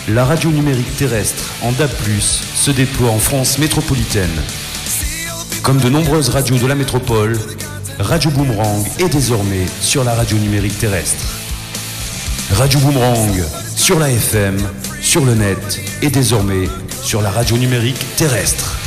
la radio numérique terrestre en DAB+, se déploie en France métropolitaine. Comme de nombreuses radios de la métropole, Radio Boomerang est désormais sur la radio numérique terrestre. Radio Boomerang, sur la FM, sur le net et désormais sur la radio numérique terrestre.